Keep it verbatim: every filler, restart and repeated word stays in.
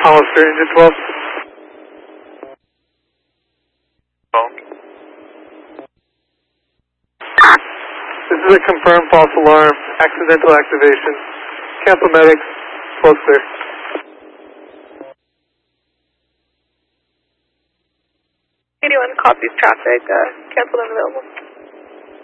Hollister, engine twelve. Oh. This is a confirmed false alarm, accidental activation. Cancel medics, close clear. eighty-one copies traffic, uh, cancelled unavailable.